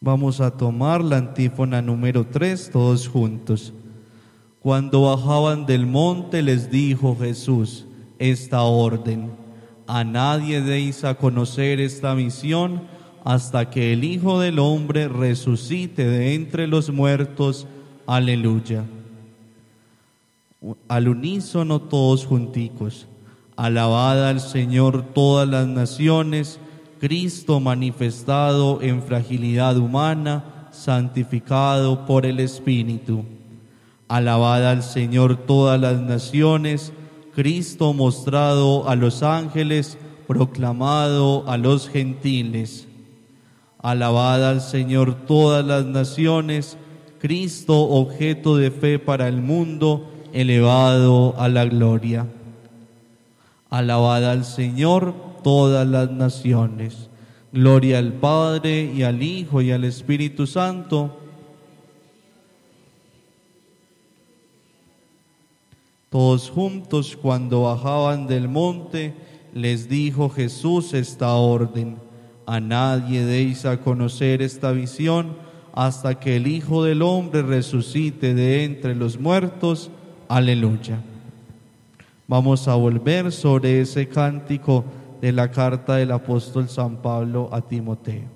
Vamos a tomar la antífona número 3, todos juntos. Cuando bajaban del monte les dijo Jesús esta orden: a nadie deis a conocer esta misión hasta que el Hijo del Hombre resucite de entre los muertos. Aleluya. Al unísono todos junticos. Alabad al Señor todas las naciones, Cristo manifestado en fragilidad humana, santificado por el Espíritu. Alabad al Señor todas las naciones, Cristo mostrado a los ángeles, proclamado a los gentiles. Alabad al Señor todas las naciones, Cristo objeto de fe para el mundo, elevado a la gloria. Alabad al Señor todas las naciones. Gloria al Padre, y al Hijo, y al Espíritu Santo. Todos juntos, cuando bajaban del monte, les dijo Jesús esta orden: a nadie deis a conocer esta visión hasta que el Hijo del Hombre resucite de entre los muertos. Aleluya. Vamos a volver sobre ese cántico de la carta del apóstol San Pablo a Timoteo.